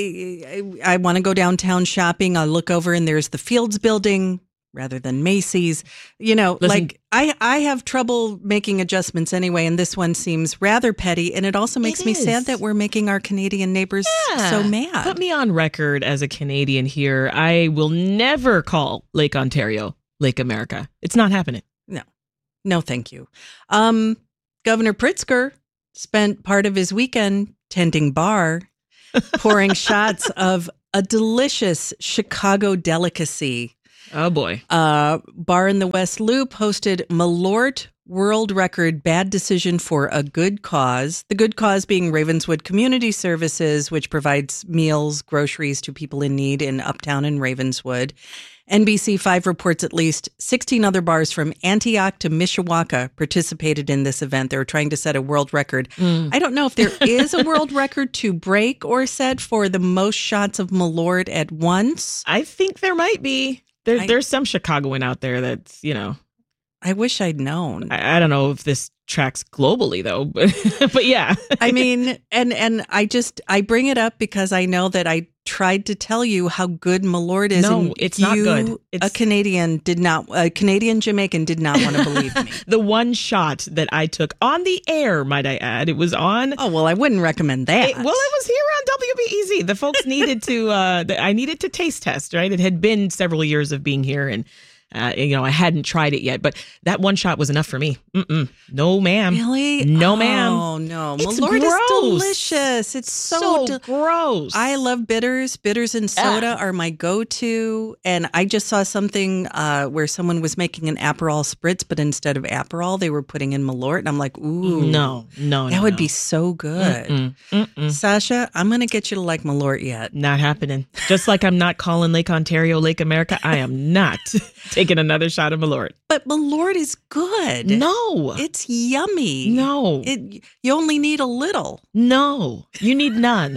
I, I, I want to go downtown shopping. I look over and there's the Fields Building rather than Macy's. You know, Listen, like I, I have trouble making adjustments anyway, and this one seems rather petty. And it also makes It me is. sad that we're making our Canadian neighbors Yeah. so mad. Put me on record as a Canadian here. I will never call Lake Ontario Lake America. It's not happening. No, no, thank you. Um, Governor Pritzker spent part of his weekend tending bar, pouring shots of a delicious Chicago delicacy. Oh, boy. Uh, bar in the West Loop hosted Malort World Record Bad Decision for a Good Cause. The good cause being Ravenswood Community Services, which provides meals, groceries to people in need in Uptown and Ravenswood. N B C five reports at least sixteen other bars from Antioch to Mishawaka participated in this event. They were trying to set a world record. Mm. I don't know if there is a world record to break or set for the most shots of Malort at once. I think there might be. There, I- there's some Chicagoan out there that's, you know, I wish I'd known. I, I don't know if this tracks globally, though, but, but yeah. I mean, and and I just I bring it up because I know that I tried to tell you how good Malort is. No, and it's not you, good. It's- a Canadian did not a Canadian Jamaican did not want to believe me. The one shot that I took on the air, might I add, it was on. Oh well, I wouldn't recommend that. It, well, it was here on W B E Z. The folks needed to. Uh, the, I needed to taste test. Right, it had been several years of being here, and uh, you know I hadn't tried it yet. But that one shot was enough for me. Mm-mm. No, ma'am. Really? No, oh, ma'am. Oh no, It's Malort gross. is delicious. It's so, So de- gross. I love bitters. Bitters and soda are my go-to. And I just saw something uh, where someone was making an Aperol spritz, but instead of Aperol, they were putting in Malort. And I'm like, ooh, No, no, that no, would no. be so good. Mm-mm, mm-mm. Sasha, I'm going to get you to like Malort yet. Not happening. Just like I'm not calling Lake Ontario Lake America, I am not taking another shot of Malort. But Malort is good. No. It's yummy. No. It, you only need a little. No. You need none.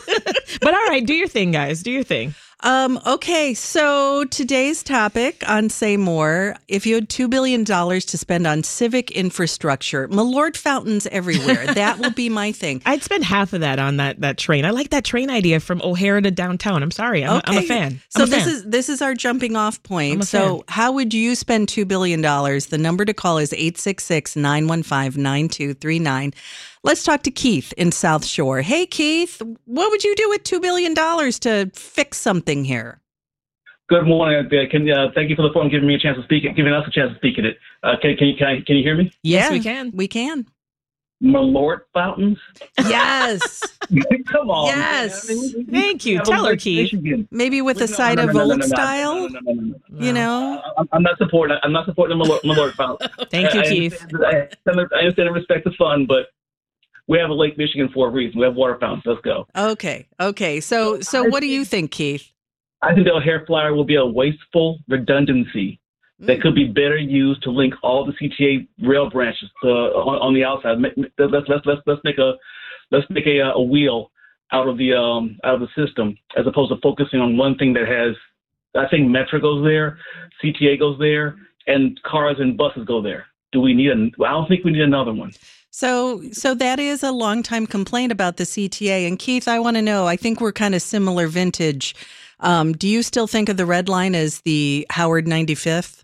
But all right, do your thing, guys. Do your thing. Um, okay, so today's topic on Say More, if you had two billion dollars to spend on civic infrastructure, Malort fountains everywhere, that will be my thing. I'd spend half of that on that that train. I like that train idea from O'Hare to downtown. I'm sorry. I'm, Okay. a, I'm a fan. So I'm a this fan. is this is our jumping off I'm point. a So fan. how would you spend two billion dollars? The number to call is eight six six, nine one five, nine two three nine. Let's talk to Keith in South Shore. Hey, Keith, what would you do with two billion dollars to fix something here? Good morning. Uh, Can, uh, thank you for the phone, giving me a chance to speak it, giving us a chance to speak at it. Uh, can, can, you, can, I, can you hear me? Yes, Yeah, we can. We can. Malort fountains? Yes. Come on. Yes. man. I mean, we- we- Thank we you. have a Tell her, Lake Keith. Michigan. Maybe with No, a side no, no, of no, no, old no, no, style, no, no, no, no, no. you know? I'm, I'm not supporting. I'm not supporting the Malort, Malort fountain. Thank you, I, Keith. I understand, I understand and respect the fun, but we have a Lake Michigan for a reason. We have water fountains. Let's go. Okay. Okay. So so what do you think, Keith? I think the O'Hare Flyer will be a wasteful redundancy that could be better used to link all the C T A rail branches to, on, on the outside. Ma- ma- Let's let's let's let's make a let's make a, a wheel out of the um out of the system as opposed to focusing on one thing that has. I think Metra goes there, C T A goes there, and cars and buses go there. Do we need a? I don't think we need another one. So so that is a long time complaint about the C T A. And Keith, I want to know, I think we're kind of similar vintage. Um, do you still think of the Red Line as the Howard ninety-fifth?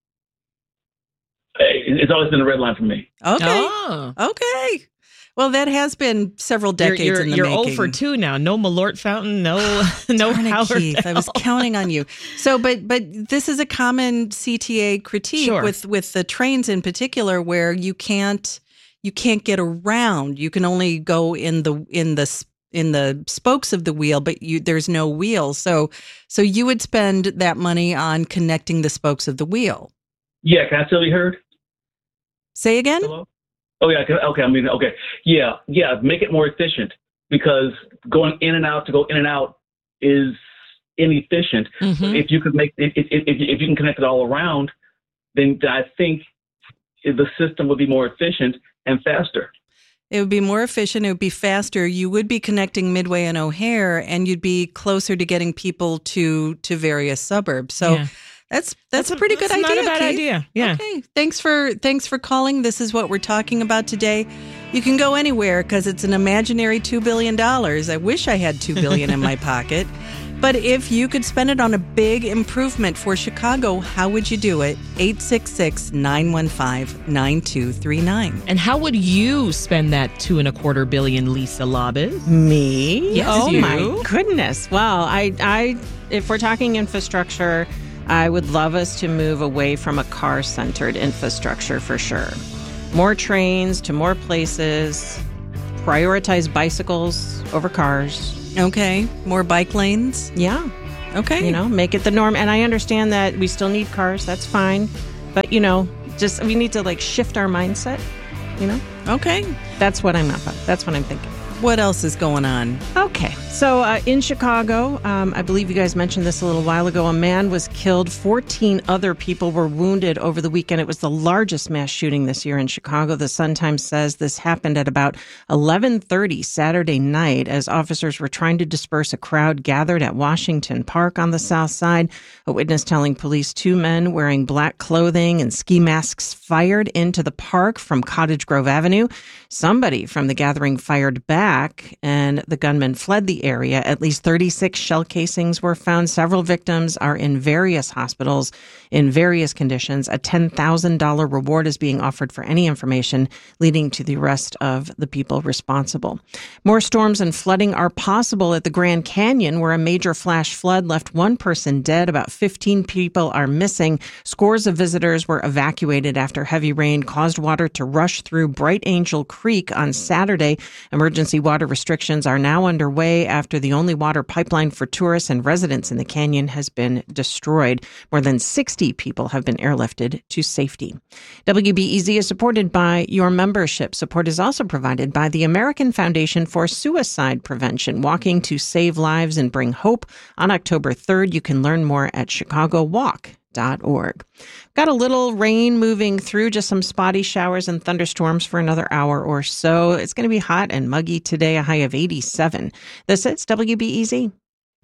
It's always been a red line for me. Okay. Oh. Okay. Well, that has been several decades You're, you're, in the you're making. zero for two now. No Malort fountain. No, no Darn it, Howard. Keith. I was L. counting on you. So, but but this is a common C T A critique Sure. with with the trains in particular, where you can't you can't get around. You can only go in the in the s- in the spokes of the wheel, but you there's no wheel. So so you would spend that money on connecting the spokes of the wheel. Yeah, can I still be heard? Say again. Hello? Oh yeah, can- okay. I mean, okay, yeah, yeah. Make it more efficient. because going in and out to go in and out is inefficient. Mm-hmm. If you could make, if, if, if, if you can connect it all around, then I think the system would be more efficient and faster. It would be more efficient. It would be faster. You would be connecting Midway and O'Hare, and you'd be closer to getting people to to various suburbs. So Yeah. that's that's, That's a a- pretty good that's idea. not a bad Keith. idea. Yeah. Okay. Thanks for thanks for calling. This is what we're talking about today. You can go anywhere because it's an imaginary two billion dollars. I wish I had two billion dollars in my pocket. But if you could spend it on a big improvement for Chicago, how would you do it? eight six six, nine one five, nine two three nine. And how would you spend that two and a quarter billion, Lisa Labis? Me? Yes, oh you. my goodness. Well, I, I, if we're talking infrastructure, I would love us to move away from a car-centered infrastructure for sure. More trains to more places. Prioritize bicycles over cars. Okay. More bike lanes? Yeah. Okay. You know, make it the norm. And I understand that we still need cars. That's fine. But, you know, just we need to like shift our mindset, you know? Okay. That's what I'm up. That's what I'm thinking. What else is going on? Okay. So uh, in Chicago, um, I believe you guys mentioned this a little while ago, a man was killed. fourteen other people were wounded over the weekend. It was the largest mass shooting this year in Chicago. The Sun-Times says this happened at about eleven thirty Saturday night as officers were trying to disperse a crowd gathered at Washington Park on the south side. A witness telling police two men wearing black clothing and ski masks fired into the park from Cottage Grove Avenue. Somebody from the gathering fired back, and the gunman fled the area. At least thirty-six shell casings were found. Several victims are in various hospitals in various conditions. A ten thousand dollars reward is being offered for any information leading to the arrest of the people responsible. More storms and flooding are possible at the Grand Canyon, where a major flash flood left one person dead. About fifteen people are missing. Scores of visitors were evacuated after heavy rain caused water to rush through Bright Angel Creek on Saturday. Emergency water restrictions are now underway after the only water pipeline for tourists and residents in the canyon has been destroyed. More than sixty people have been airlifted to safety. W B E Z is supported by your membership. Support is also provided by the American Foundation for Suicide Prevention, walking to save lives and bring hope. On October third, you can learn more at chicago walk dot org. Got a little rain moving through, just some spotty showers and thunderstorms for another hour or so. It's going to be hot and muggy today, a high of eighty-seven. This is W B E Z.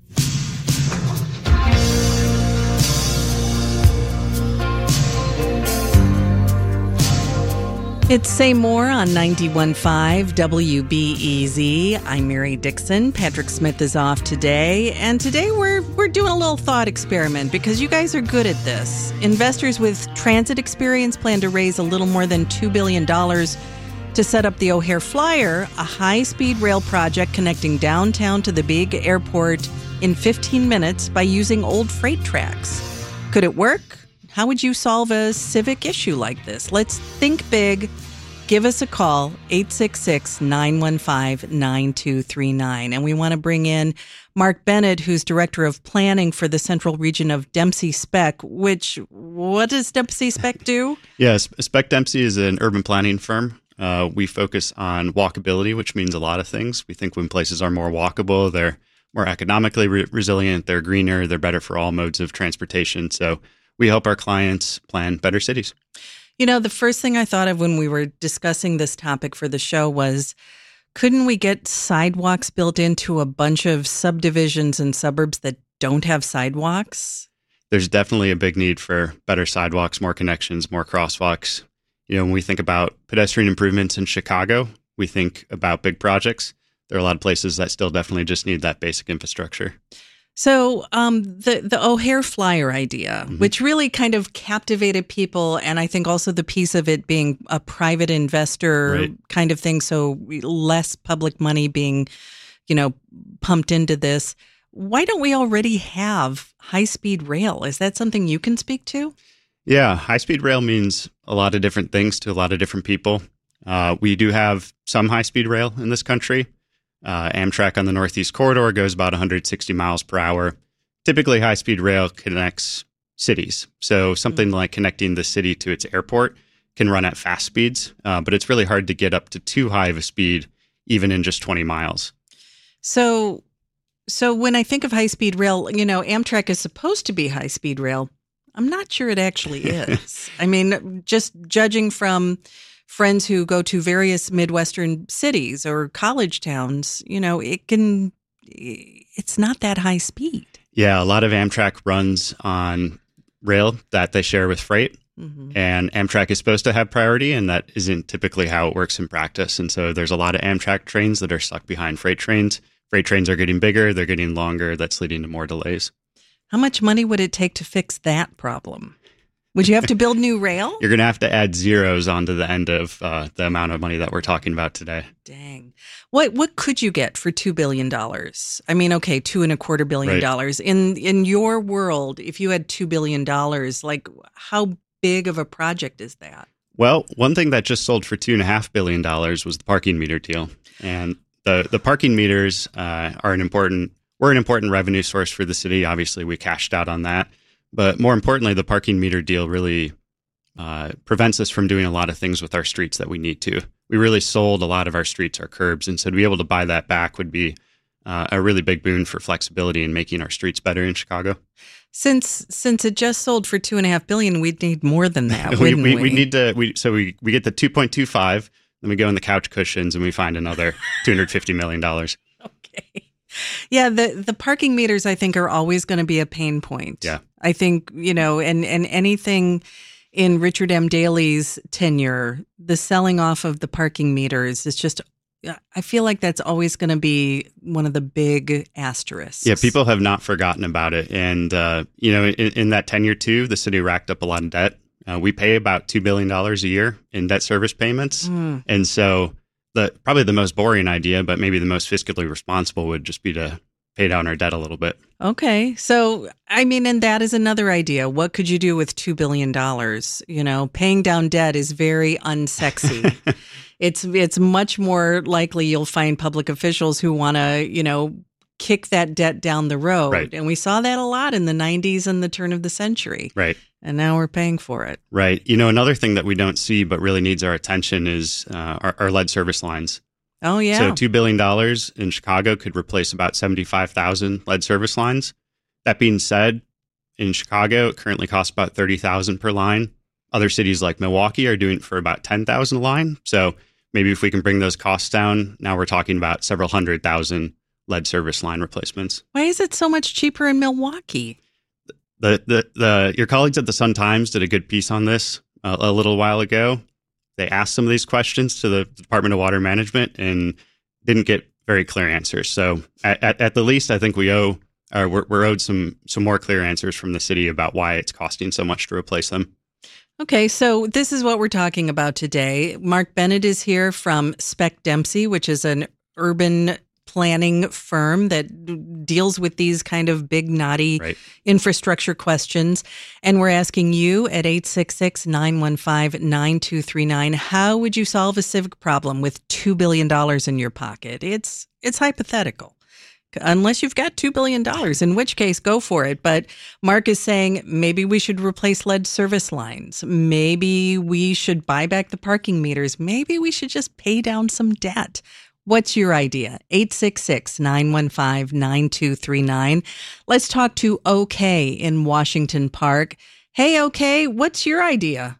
It's Say More on ninety-one point five W B E Z. I'm Mary Dixon. Patrick Smith is off today. And today we're we're doing a little thought experiment because you guys are good at this. Investors with transit experience plan to raise a little more than two billion dollars to set up the O'Hare Flyer, a high-speed rail project connecting downtown to the big airport in fifteen minutes by using old freight tracks. Could it work? How would you solve a civic issue like this? Let's think big. Give us a call, eight six six, nine one five, nine two three nine. And we want to bring in Mark Bennett, who's Director of Planning for the Central Region of Dempsey Spec, which, what does Dempsey Spec do? Yes, Spec Dempsey is an urban planning firm. Uh, we focus on walkability, which means a lot of things. We think when places are more walkable, they're more economically re- resilient, they're greener, they're better for all modes of transportation. So we help our clients plan better cities. You know, the first thing I thought of when we were discussing this topic for the show was, couldn't we get sidewalks built into a bunch of subdivisions and suburbs that don't have sidewalks? There's definitely a big need for better sidewalks, more connections, more crosswalks. You know, when we think about pedestrian improvements in Chicago, we think about big projects. There are a lot of places that still definitely just need that basic infrastructure. So um, the, the O'Hare Flyer idea, Mm-hmm. which really kind of captivated people, and I think also the piece of it being a private investor Right. kind of thing, so less public money being, you know, pumped into this. Why don't we already have high-speed rail? Is that something you can speak to? Yeah, high-speed rail means a lot of different things to a lot of different people. Uh, we do have some high-speed rail in this country. Uh, Amtrak on the Northeast Corridor goes about one hundred sixty miles per hour. Typically, high-speed rail connects cities. So something mm-hmm. like connecting the city to its airport can run at fast speeds, uh, but it's really hard to get up to too high of a speed, even in just twenty miles. So, so when I think of high-speed rail, you know, Amtrak is supposed to be high-speed rail. I'm not sure it actually is. I mean, just judging from friends who go to various Midwestern cities or college towns, you know, it can, it's not that high speed. Yeah, a lot of Amtrak runs on rail that they share with freight. Mm-hmm. And Amtrak is supposed to have priority, and that isn't typically how it works in practice. And so there's a lot of Amtrak trains that are stuck behind freight trains. Freight trains are getting bigger, they're getting longer. That's leading to more delays. How much money would it take to fix that problem? Would you have to build new rail? You're going to have to add zeros onto the end of uh, the amount of money that we're talking about today. Dang. What what could you get for two billion dollars? I mean, okay, two and a quarter billion Right. dollars. In in your world, if you had two billion dollars, like how big of a project is that? Well, one thing that just sold for two and a half billion dollars was the parking meter deal, and the the parking meters uh, are an important we're an important revenue source for the city. Obviously, we cashed out on that, but more importantly, the parking meter deal really uh, prevents us from doing a lot of things with our streets that we need to. We really sold a lot of our streets, our curbs, and so to be able to buy that back would be uh, a really big boon for flexibility and making our streets better in Chicago. Since since it just sold for two and a half billion, we'd need more than that, we, wouldn't we, we? we need to. We so we we get the two point two five, then we go in the couch cushions, and we find another two hundred fifty million dollars. Yeah, the the parking meters I think are always going to be a pain point. Yeah. I think, you know, and and anything in Richard M. Daley's tenure, the selling off of the parking meters is just, I feel like that's always going to be one of the big asterisks. Yeah, people have not forgotten about it, and uh, you know, in, in that tenure too, the city racked up a lot of debt. Uh, we pay about two billion dollars a year in debt service payments, Mm. and so the probably the most boring idea, but maybe the most fiscally responsible would just be to pay down our debt a little bit. Okay. So, I mean, and that is another idea. What could you do with two billion dollars? You know, paying down debt is very unsexy. it's it's much more likely you'll find public officials who want to, you know, kick that debt down the road. Right. And we saw that a lot in the nineties and the turn of the century. Right. And now we're paying for it. Right. You know, another thing that we don't see but really needs our attention is uh, our, our lead service lines. Oh, yeah. So two billion dollars in Chicago could replace about seventy-five thousand lead service lines. That being said, in Chicago, it currently costs about thirty thousand dollars per line. Other cities like Milwaukee are doing it for about ten thousand dollars a line. So maybe if we can bring those costs down, now we're talking about several hundred thousand lead service line replacements. Why is it so much cheaper in Milwaukee? The, the, the, your colleagues at the Sun-Times did a good piece on this uh, a little while ago. They asked some of these questions to the Department of Water Management and didn't get very clear answers. So at, at, at the least, I think we owe, or we're, we're owed some some more clear answers from the city about why it's costing so much to replace them. Okay, so this is what we're talking about today. Mark Bennett is here from Spec Dempsey, which is an urban planning firm that d- deals with these kind of big, knotty Right. infrastructure questions. And we're asking you at eight six six, nine one five, nine two three nine, how would you solve a civic problem with two billion dollars in your pocket? It's it's hypothetical. Unless you've got two billion dollars, in which case, go for it. But Mark is saying maybe we should replace lead service lines. Maybe we should buy back the parking meters. Maybe we should just pay down some debt. What's your idea? eight six six, nine one five, nine two three nine. Let's talk to OK in Washington Park. Hey, OK, what's your idea?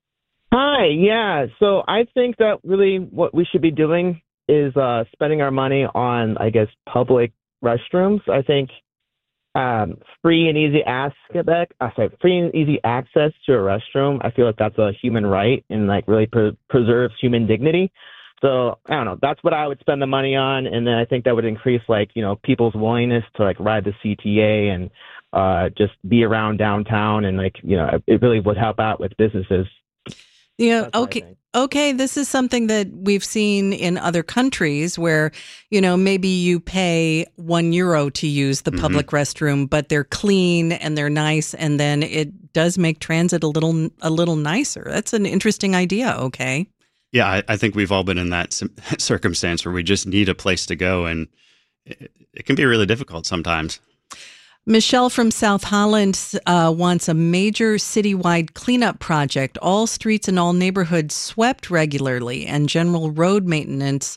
Hi, yeah. So I think that really what we should be doing is uh, spending our money on, I guess, public restrooms. I think um, free and easy ask back, uh, sorry, free and easy access to a restroom. I feel like that's a human right and like really pre- preserves human dignity. So I don't know. That's what I would spend the money on, and then I think that would increase like you know people's willingness to like ride the C T A and uh, just be around downtown, and like you know it really would help out with businesses. Yeah, okay. Okay, this is something that we've seen in other countries where, you know, maybe you pay one euro to use the Mhm. public restroom, but they're clean and they're nice, and then it does make transit a little a little nicer. That's an interesting idea. Okay. Yeah, I, I think we've all been in that sim- circumstance where we just need a place to go, and it, it can be really difficult sometimes. Michelle from South Holland uh, wants a major citywide cleanup project, all streets and all neighborhoods swept regularly, and general road maintenance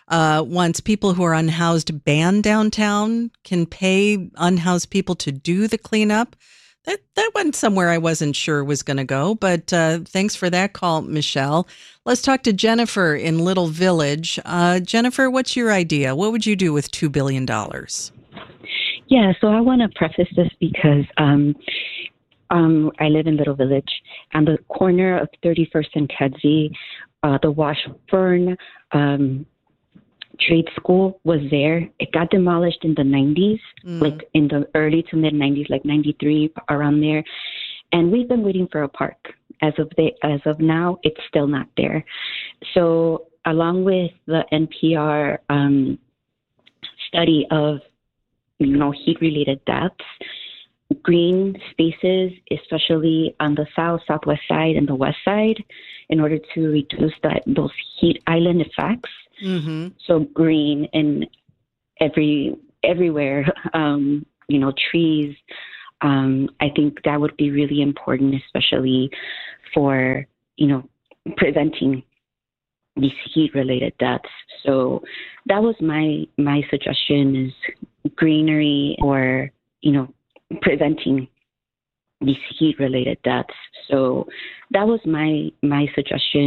uh, wants people who are unhoused banned downtown, can pay unhoused people to do the cleanup. That that went somewhere I wasn't sure was going to go, but uh, thanks for that call, Michelle. Let's talk to Jennifer in Little Village. Uh, Jennifer, what's your idea? What would you do with two billion dollars? Yeah, so I want to preface this because um, um, I live in Little Village. On the corner of thirty-first and Kedzie, uh, the Washburn um, Trade School was there. It got demolished in the nineties, mm. like in the early to mid nineties, like ninety-three, around there. And we've been waiting for a park. As of the, as of now, it's still not there. So along with the N P R um, study of, you know, heat-related deaths, green spaces, especially on the south, southwest side and the west side, in order to reduce that, those heat island effects. Mm-hmm. So green in every everywhere, um, you know, trees. Um, I think that would be really important, especially for, you know, preventing these heat-related deaths. So that was my my suggestion, is greenery, or, you know, preventing these heat-related deaths. So that was my my suggestion.